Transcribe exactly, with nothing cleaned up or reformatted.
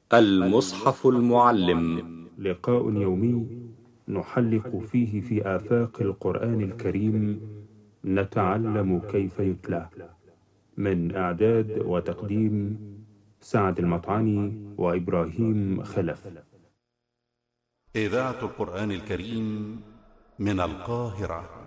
المصحف المعلم. لقاء يومي نحلق فيه في آفاق القرآن الكريم، نتعلم كيف يتلى. من إعداد وتقديم سعد المطعني وإبراهيم خلف. إذاعة القرآن الكريم من القاهرة.